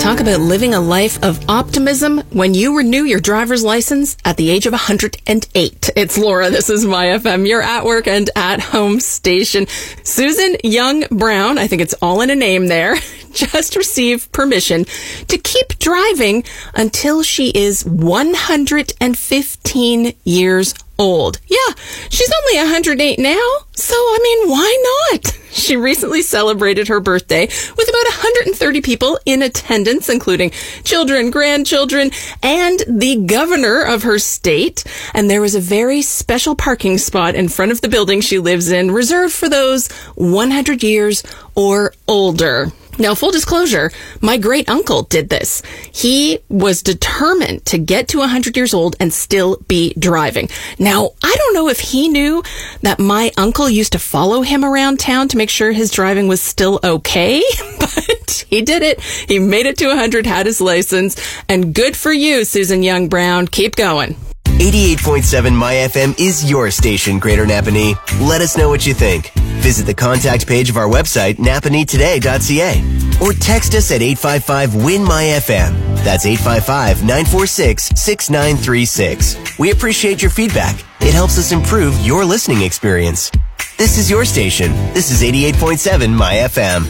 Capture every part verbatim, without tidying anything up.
Talk about living a life of optimism when you renew your driver's license at the age of one hundred eight. It's Laura. This is My F M, your at work and at home station. Susan Young Brown, I think it's all in a name there, just received permission to keep driving until she is one hundred fifteen years old. Yeah, she's only one hundred eight now, so I mean, why not? She recently celebrated her birthday with about one hundred thirty people in attendance, including children, grandchildren, and the governor of her state. And there was a very special parking spot in front of the building she lives in, reserved for those one hundred years or older. Now, full disclosure, my great uncle did this. He was determined to get to one hundred years old and still be driving. Now, I don't know if he knew that my uncle used to follow him around town to make sure his driving was still okay, but he did it. He made it to one hundred, had his license, and good for you, Susan Young Brown. Keep going. eighty-eight point seven My F M is your station, Greater Napanee. Let us know what you think. Visit the contact page of our website, napanee today dot c a, or text us at eight five five, W I N, M Y F M. That's eight five five, nine four six, six nine three six. We appreciate your feedback. It helps us improve your listening experience. This is your station. This is eighty-eight point seven My F M.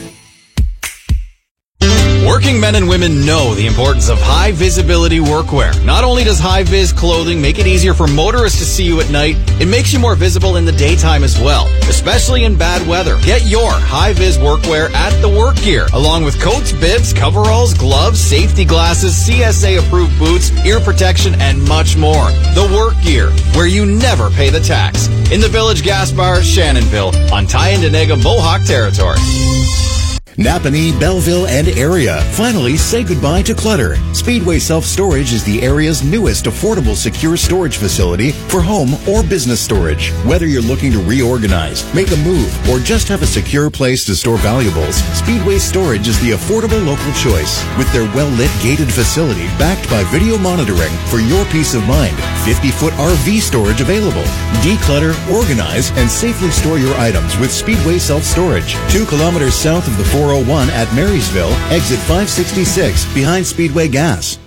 Working men and women know the importance of high-visibility workwear. Not only does high-vis clothing make it easier for motorists to see you at night, it makes you more visible in the daytime as well, especially in bad weather. Get your high-vis workwear at The Work Gear, along with coats, bibs, coveralls, gloves, safety glasses, C S A-approved boots, ear protection, and much more. The Work Gear, where you never pay the tax. In the Village Gas Bar, Shannonville, on Tyendinaga Mohawk territory. Napanee, Belleville, and area. Finally, say goodbye to clutter. Speedway Self-Storage is the area's newest affordable secure storage facility for home or business storage. Whether you're looking to reorganize, make a move, or just have a secure place to store valuables, Speedway Storage is the affordable local choice. With their well-lit gated facility backed by video monitoring for your peace of mind, fifty-foot R V storage available. Declutter, organize, and safely store your items with Speedway Self-Storage. Two kilometers south of the four oh one at Marysville, exit five sixty-six, behind Speedway Gas.